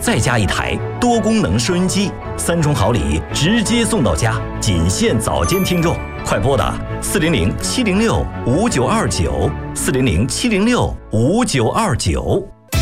再加一台多功能收音机，3重好礼直接送到家，仅限早间听众，快拨打400-706-5929，400-706-5929。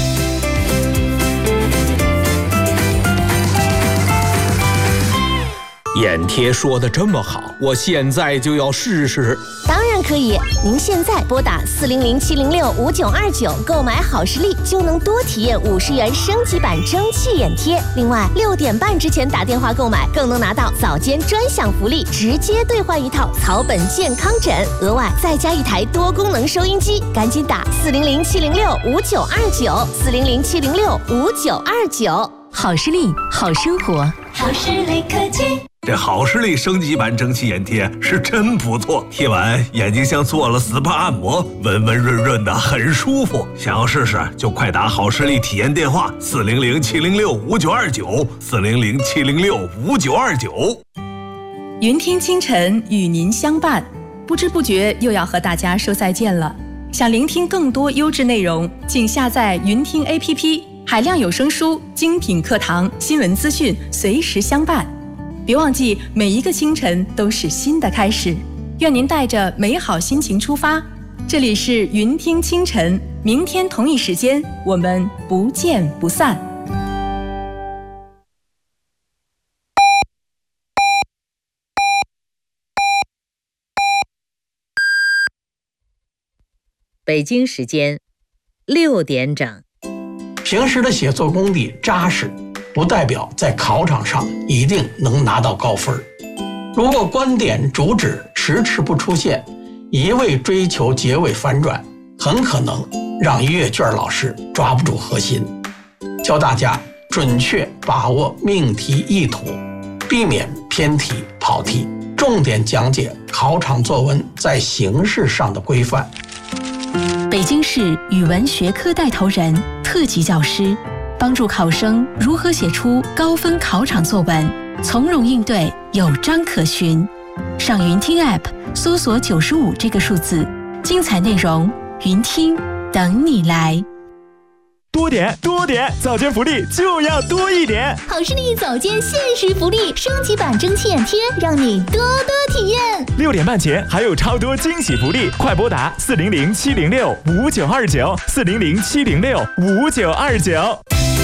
眼贴说的这么好，我现在就要试试。 当然可以，您现在拨打400-706-5929购买好视力，就能多体验50元升级版蒸汽眼贴。另外，6点半之前打电话购买，更能拿到早间专享福利，直接兑换一套草本健康枕，额外再加一台多功能收音机。赶紧打400-706-5929，400-706-5929。 好视力，好生活， 好视力科技。 这好视力升级版蒸汽眼贴是真不错，贴完眼睛像做了 SPA 按摩，温温润润的，很舒服。想要试试就快打好视力体验电话400-706-5929，400-706-5929。 云听清晨与您相伴，不知不觉又要和大家说再见了。想聆听更多优质内容，请下载云听 APP， 海量有声书、精品课堂、新闻资讯随时相伴。别忘记，每一个清晨都是新的开始。愿您带着美好心情出发。这里是云听清晨，明天同一时间我们不见不散。 北京时间6点整。 平时的写作功底扎实，不代表在考场上一定能拿到高分。如果观点主旨迟迟不出现，一味追求结尾反转，很可能让阅卷老师抓不住核心。教大家准确把握命题意图，避免偏题跑题，重点讲解考场作文在形式上的规范。 北京市语文学科带头人、特级教师，帮助考生如何写出高分考场作文，从容应对，有章可循。上云听 App 搜索95这个数字，精彩内容云听等你来。 多点多点，早间福利就要多一点。 好视力早间限时福利，升级版蒸汽眼贴，让你多多体验。 6点半前还有超多惊喜福利，快拨打400-706-5929，400-706-5929。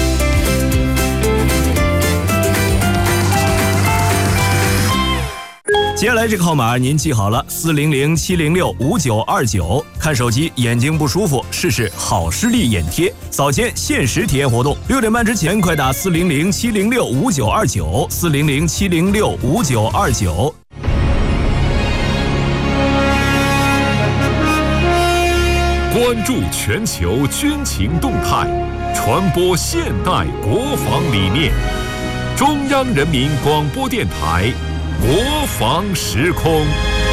接下来这个号码您记好了，400-706-5929。看手机眼睛不舒服，试试好视力眼贴，早间限时体验活动，6点半之前快打400-706-5929，400-706-5929。 关注全球军情动态，传播现代国防理念。中央人民广播电台国防时空，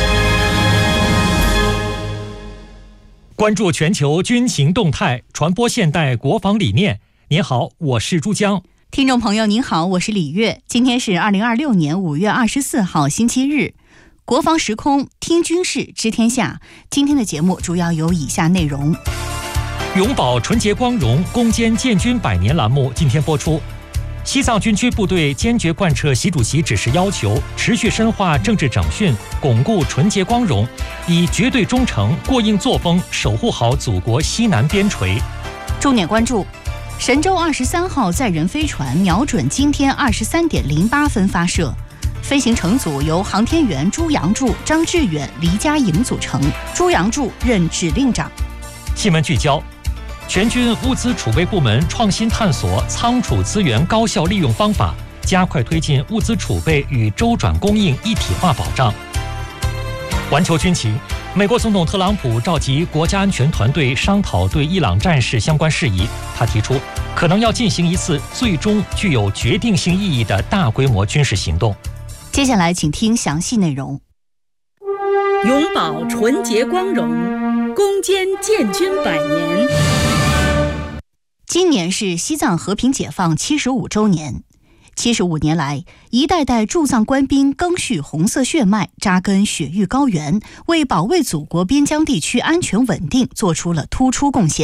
关注全球军情动态，传播现代国防理念。您好，我是珠江。 听众朋友您好，我是李月。今天是2026年5月24号星期日，国防时空听军事知天下。今天的节目主要有以下内容： 永葆纯洁光荣，攻坚建军100年栏目今天播出。西藏军区部队坚决贯彻习主席指示要求，持续深化政治整训，巩固纯洁光荣，以绝对忠诚、过硬作风守护好祖国西南边陲。 重点关注：神舟23号载人飞船瞄准今天23点08分发射，飞行乘组由航天员朱杨柱、张志远、黎家颖组成，朱杨柱任指令长。 新闻聚焦：全军物资储备部门创新探索仓储资源高效利用方法，加快推进物资储备与周转供应一体化保障。环球军情：美国总统特朗普召集国家安全团队商讨对伊朗战事相关事宜，他提出可能要进行一次最终具有决定性意义的大规模军事行动。 接下来请听详细内容。 永葆纯洁光荣，攻坚建军100年。 今年是西藏和平解放75周年。75年来，一代代驻藏官兵赓续红色血脉，扎根雪域高原，为保卫祖国边疆地区安全稳定做出了突出贡献。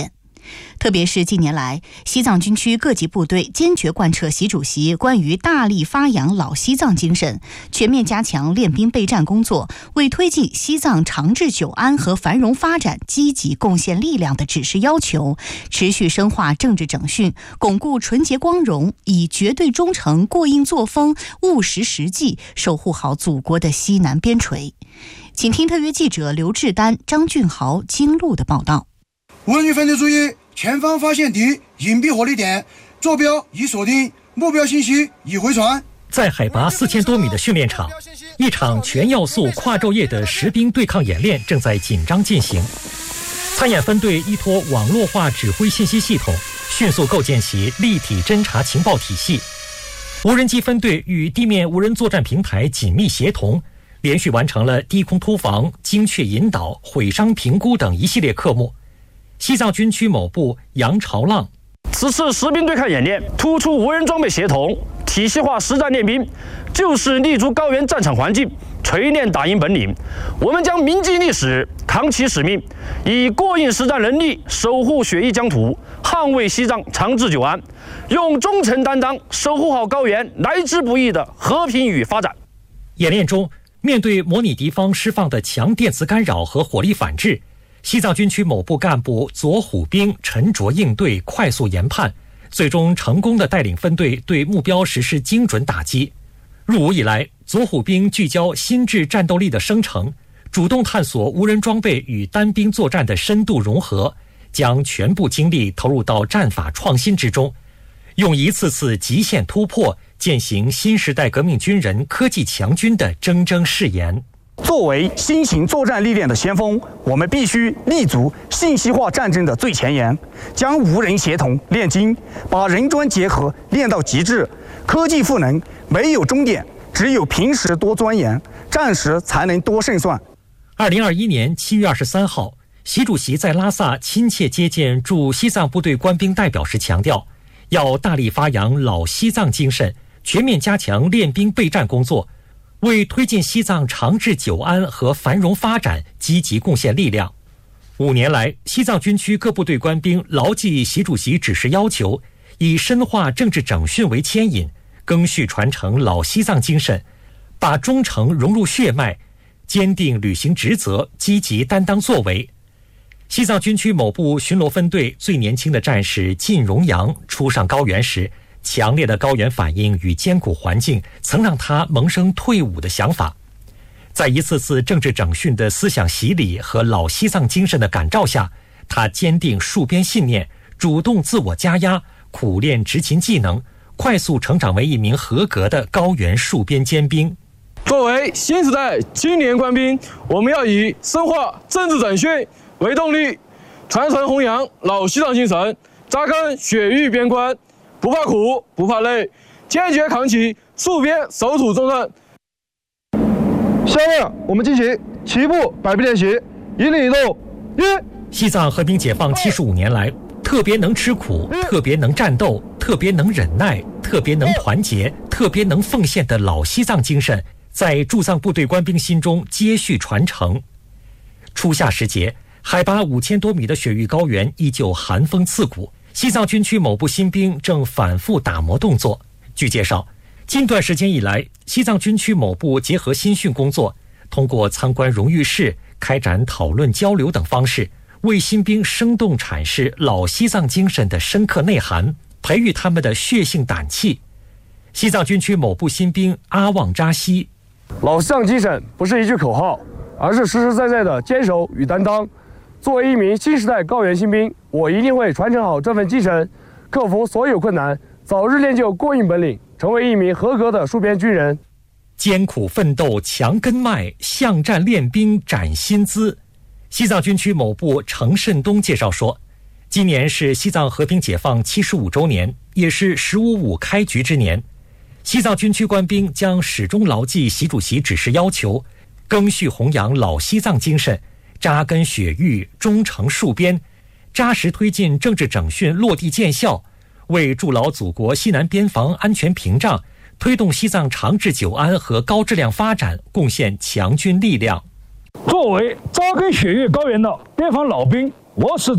特别是近年来，西藏军区各级部队坚决贯彻习主席关于大力发扬老西藏精神，全面加强练兵备战工作，为推进西藏长治久安和繁荣发展积极贡献力量的指示要求，持续深化政治整训，巩固纯洁光荣，以绝对忠诚、过硬作风、务实实际守护好祖国的西南边陲。请听特约记者刘志丹、张俊豪、京路的报道。 文娱分队注意，前方发现敌隐蔽火力点，坐标已锁定，目标信息已回传。 在海拔4000多米的训练场，一场全要素跨昼夜的实兵对抗演练正在紧张进行。参演分队依托网络化指挥信息系统，迅速构建起立体侦察情报体系。无人机分队与地面无人作战平台紧密协同，连续完成了低空突防、精确引导、毁伤评估等一系列科目。西藏军区某部杨朝浪， 此次实兵对抗演练突出无人装备协同、体系化实战练兵，就是立足高原战场环境，锤炼打赢本领。我们将铭记历史，扛起使命，以过硬实战能力守护雪域疆土，捍卫西藏长治久安，用忠诚担当守护好高原来之不易的和平与发展。 演练中，面对模拟敌方释放的强电磁干扰和火力反制，西藏军区某部干部左虎兵沉着应对，快速研判，最终成功地带领分队对目标实施精准打击。入伍以来，左虎兵聚焦心智战斗力的生成，主动探索无人装备与单兵作战的深度融合，将全部精力投入到战法创新之中，用一次次极限突破践行新时代革命军人科技强军的铮铮誓言。 作为新型作战历练的先锋，我们必须立足信息化战争的最前沿，将无人协同练精，把人专结合练到极致。科技赋能没有终点，只有平时多钻研，战时才能多胜算。 2021年7月23号，习主席在拉萨亲切接见驻西藏部队官兵代表时强调，要大力发扬老西藏精神，全面加强练兵备战工作，为推进西藏长治久安和繁荣发展积极贡献力量。5年来，西藏军区各部队官兵牢记习主席指示要求，以深化政治整训为牵引，赓续传承老西藏精神，把忠诚融入血脉，坚定履行职责，积极担当作为。西藏军区某部巡逻分队最年轻的战士靳荣阳初上高原时，强烈的高原反应与艰苦环境曾让他萌生退伍的想法。在一次次政治整训的思想洗礼和老西藏精神的感召下，他坚定戍边信念，主动自我加压，苦练执勤技能，快速成长为一名合格的高原戍边尖兵。 作为新时代青年官兵，我们要以深化政治整训为动力，传承弘扬老西藏精神，扎根雪域边关，不怕苦，不怕累，坚决扛起戍边守土重任。下面我们进行齐步摆臂练习，引领移动。 西藏和平解放75年来，特别能吃苦，特别能战斗，特别能忍耐，特别能团结，特别能奉献的老西藏精神，在驻藏部队官兵心中接续传承。初夏时节，海拔5000多米的雪域高原依旧寒风刺骨，西藏军区某部新兵正反复打磨动作。据介绍，近段时间以来，西藏军区某部结合新训工作，通过参观荣誉室、开展讨论交流等方式，为新兵生动阐释老西藏精神的深刻内涵，培育他们的血性胆气。西藏军区某部新兵阿旺扎西， 老西藏精神不是一句口号，而是实实在在的坚守与担当。作为一名新时代高原新兵，我一定会传承好这份精神，克服所有困难，早日练就过硬本领，成为一名合格的戍边军人。 艰苦奋斗强根脉，向战练兵展新姿。西藏军区某部程慎东介绍说，今年是西藏和平解放75周年，也是“15.5”开局之年。西藏军区官兵将始终牢记习主席指示要求，赓续弘扬老西藏精神，扎根雪域，忠诚戍边，扎实推进政治整训落地见效，为筑牢祖国西南边防安全屏障，推动西藏长治久安和高质量发展贡献强军力量。 作为扎根雪域高原的边防老兵，我始终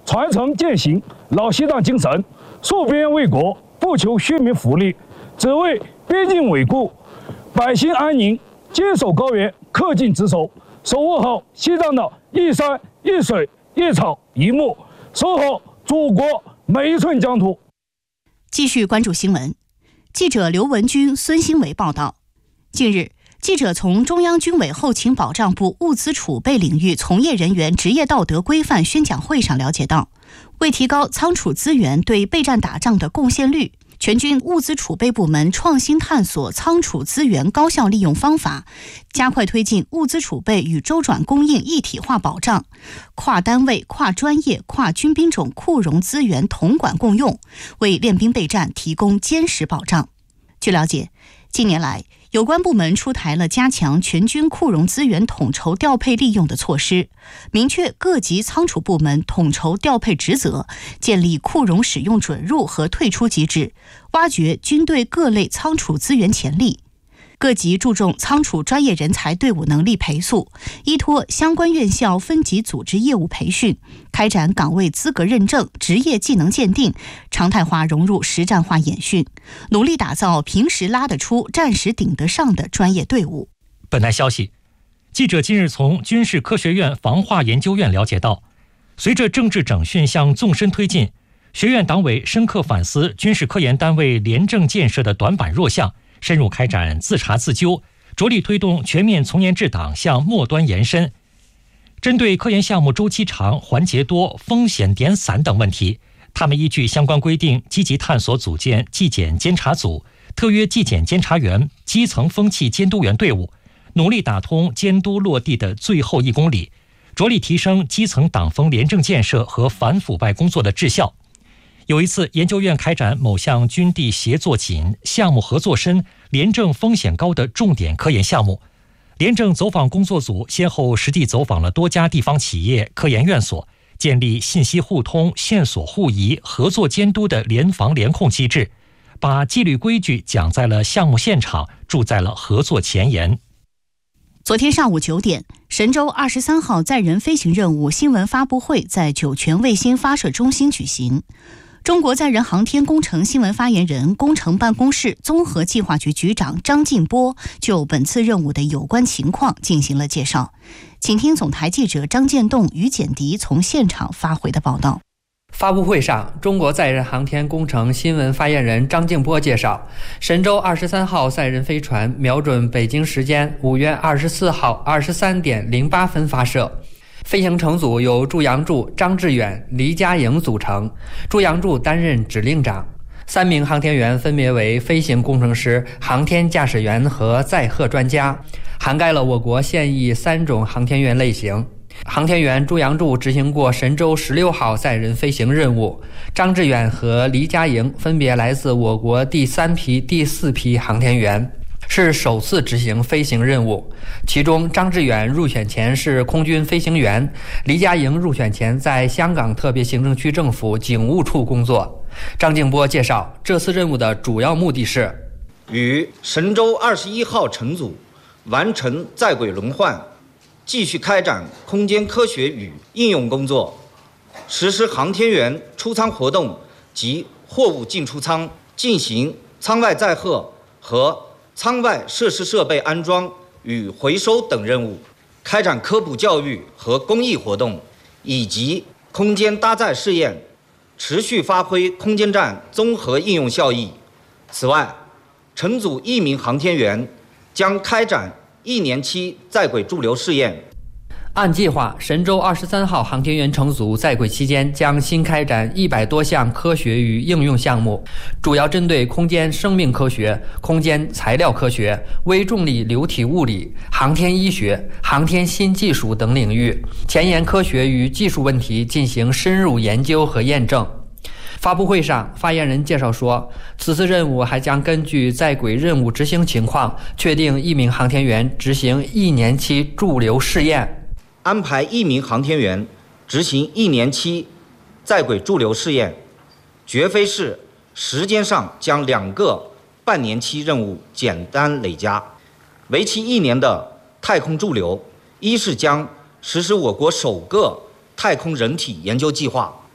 传承践行老西藏精神，戍边卫国，不求虚名福利，只为边境稳固、百姓安宁，坚守高原，恪尽职守，守护好西藏的一山一水一草一木，守好祖国每一寸疆土。 继续关注新闻。记者刘文军、孙新伟报道，近日，记者从中央军委后勤保障部物资储备领域从业人员职业道德规范宣讲会上了解到，为提高仓储资源对备战打仗的贡献率，全军物资储备部门创新探索仓储资源高效利用方法，加快推进物资储备与周转供应一体化保障，跨单位、跨专业、跨军兵种库容资源统管共用，为练兵备战提供坚实保障。据了解，近年来，有关部门出台了加强全军库容资源统筹调配利用的措施，明确各级仓储部门统筹调配职责，建立库容使用准入和退出机制，挖掘军队各类仓储资源潜力。各级注重仓储专业人才队伍能力培塑，依托相关院校分级组织业务培训，开展岗位资格认证、职业技能鉴定，常态化融入实战化演训，努力打造平时拉得出、战时顶得上的专业队伍。 本台消息，记者今日从军事科学院防化研究院了解到，随着政治整训向纵深推进，学院党委深刻反思军事科研单位廉政建设的短板弱项，深入开展自查自纠，着力推动全面从严治党向末端延伸。针对科研项目周期长、环节多、风险点散等问题，他们依据相关规定，积极探索组建纪检监察组、特约纪检监察员、基层风气监督员队伍，努力打通监督落地的最后1公里，着力提升基层党风廉政建设和反腐败工作的质效。有一次，研究院开展某项军地协作紧、项目合作深、廉政风险高的重点科研项目，廉政走访工作组先后实地走访了多家地方企业、科研院所，建立信息互通、线索互移、合作监督的联防联控机制，把纪律规矩讲在了项目现场，筑在了合作前沿。 昨天上午9点，神舟23号载人飞行任务新闻发布会在酒泉卫星发射中心举行。中国载人航天工程新闻发言人、工程办公室综合计划局局长张进波就本次任务的有关情况进行了介绍，请听总台记者张建栋、于简迪从现场发回的报道。 发布会上，中国载人航天工程新闻发言人张静波介绍，神舟23号载人飞船瞄准北京时间5月24号23点08分发射。飞行乘组由朱杨柱、张志远、黎佳颖组成，朱杨柱担任指令长。3名航天员分别为飞行工程师、航天驾驶员和载荷专家，涵盖了我国现役3种航天员类型。航天员朱杨柱执行过神舟16号载人飞行任务，张志远和黎佳颖分别来自我国第3批、第4批航天员，是首次执行飞行任务。其中张志远入选前是空军飞行员，黎佳颖入选前在香港特别行政区政府警务处工作。张静波介绍，这次任务的主要目的是与神舟21号乘组完成在轨轮换，继续开展空间科学与应用工作，实施航天员出舱活动及货物进出舱，进行舱外载荷和舱外设施设备安装与回收等任务，开展科普教育和公益活动，以及空间搭载试验，持续发挥空间站综合应用效益。此外，乘组1名航天员将开展1年期在轨驻留试验。 按计划，神舟23号航天员乘组在轨期间将新开展100多项科学与应用项目，主要针对空间生命科学、空间材料科学、微重力流体物理、航天医学、航天新技术等领域，前沿科学与技术问题进行深入研究和验证。发布会上，发言人介绍说，此次任务还将根据在轨任务执行情况，确定1名航天员执行1年期驻留试验， 安排1名航天员执行1年期在轨驻留试验，绝非是时间上将2个半年期任务简单累加。为期1年的太空驻留，一是将实施我国首个太空人体研究计划，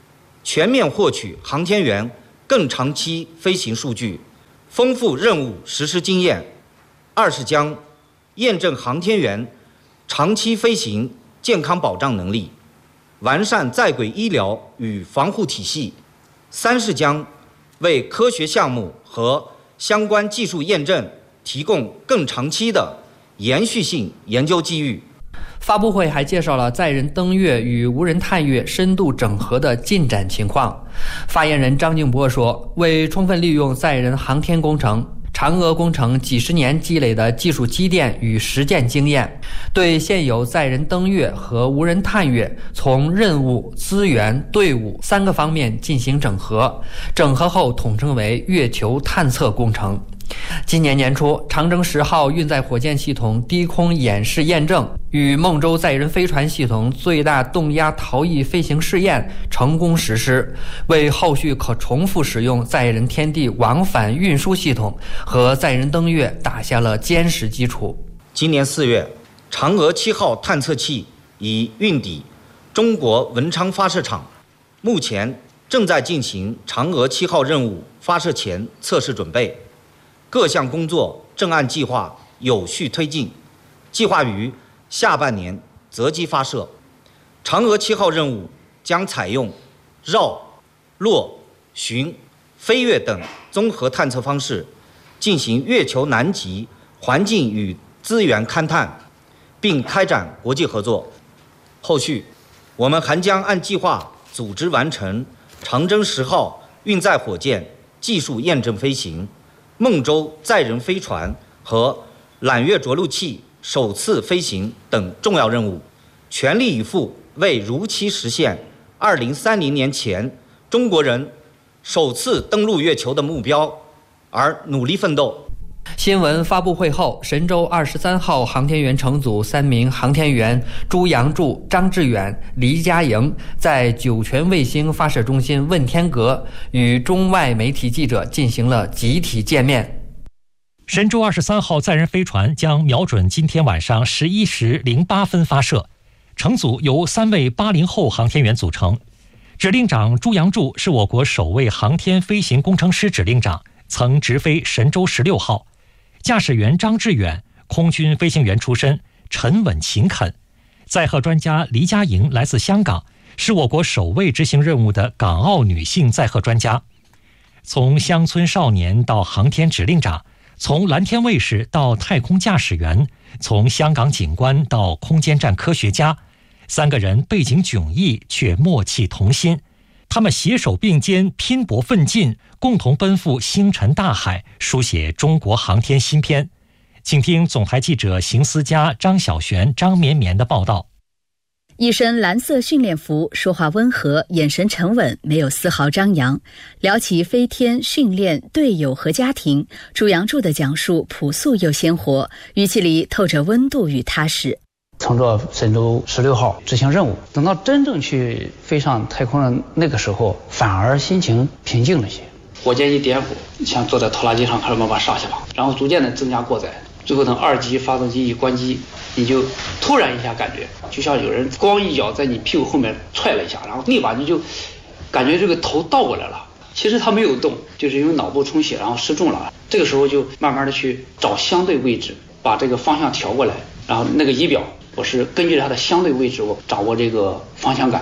全面获取航天员更长期飞行数据，丰富任务实施经验。二是将验证航天员长期飞行健康保障能力，完善在轨医疗与防护体系。三是将为科学项目和相关技术验证提供更长期的延续性研究机遇。 发布会还介绍了载人登月与无人探月深度整合的进展情况。发言人张静波说，为充分利用载人航天工程、嫦娥工程几十年积累的技术积淀与实践经验，对现有载人登月和无人探月从任务、资源、队伍3个方面进行整合，整合后统称为月球探测工程。今年年初，长征10号运载火箭系统低空演示验证与孟舟载人飞船系统最大动压逃逸飞行试验成功实施，为后续可重复使用载人天地往返运输系统和载人登月打下了坚实基础。 今年4月，嫦娥7号探测器已运抵中国文昌发射场，目前正在进行嫦娥7号任务发射前测试准备。各项工作正按计划有序推进，计划于下半年择机发射。嫦娥7号任务将采用绕、落、巡、飞跃等综合探测方式，进行月球南极环境与资源勘探，并开展国际合作。后续，我们还将按计划组织完成长征10号运载火箭技术验证飞行、孟舟载人飞船和揽月着陆器首次飞行等重要任务，全力以赴为如期实现2030年前中国人首次登陆月球的目标而努力奋斗。 新闻发布会后，神舟23号航天员乘组3名航天员朱杨柱、张志远、黎佳莹在酒泉卫星发射中心问天阁与中外媒体记者进行了集体见面。 神舟23号载人飞船将瞄准今天晚上11时08分发射，乘组由3位80后航天员组成。指令长朱杨柱是我国首位航天飞行工程师指令长，曾直飞神舟16号。驾驶员张志远，空军飞行员出身，沉稳勤恳。载荷专家黎佳莹来自香港，是我国首位执行任务的港澳女性载荷专家。从乡村少年到航天指令长，从蓝天卫士到太空驾驶员，从香港警官到空间站科学家，3个人背景迥异却默契同心。他们携手并肩，拼搏奋进，共同奔赴星辰大海，书写中国航天新篇。请听总台记者邢思佳、张小璇、张绵绵的报道。 一身蓝色训练服，说话温和，眼神沉稳，没有丝毫张扬。聊起飞天、训练、队友和家庭，朱杨柱的讲述朴素又鲜活，语气里透着温度与踏实。 乘着神舟16号执行任务，等到真正去飞上太空的那个时候，反而心情平静了些。火箭一颠覆，像坐在拖拉机上开始慢慢上下吧，然后逐渐的增加过载，最后等2级发动机一关机，你就突然一下感觉就像有人光一脚在你屁股后面踹了一下，然后立马你就感觉这个头倒过来了。其实他没有动，就是因为脑部充血然后失重了。这个时候就慢慢的去找相对位置，把这个方向调过来，然后那个仪表我是根据它的相对位置，我掌握这个方向感。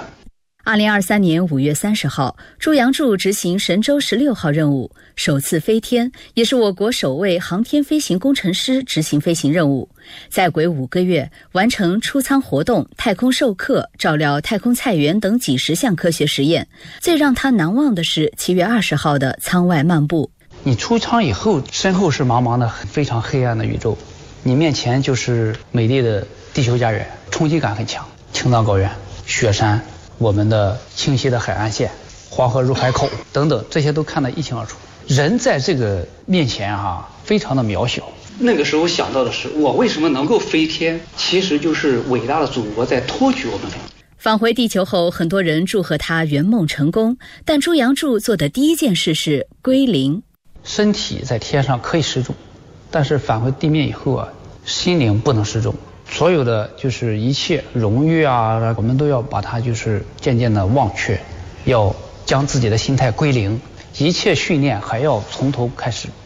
2023年5月30号，朱杨柱执行神舟16号任务，首次飞天，也是我国首位航天飞行工程师执行飞行任务。在轨5个月，完成出舱活动、太空授课、照料太空菜园等几十项科学实验。最让他难忘的是7月20号的舱外漫步。 你出舱以后，身后是茫茫的非常黑暗的宇宙，你面前就是美丽的地球家园，冲击感很强。青藏高原、雪山，我们的清晰的海岸线，黄河入海口等等，这些都看得一清二楚。人在这个面前非常的渺小。那个时候想到的是，我为什么能够飞天？其实就是伟大的祖国在托举我们。 返回地球后，很多人祝贺他圆梦成功，但朱杨柱做的第一件事是归零。 身体在天上可以失重，但是返回地面以后心灵不能失重。所有的就是一切荣誉我们都要把它就是渐渐的忘却，要将自己的心态归零，一切训练还要从头开始。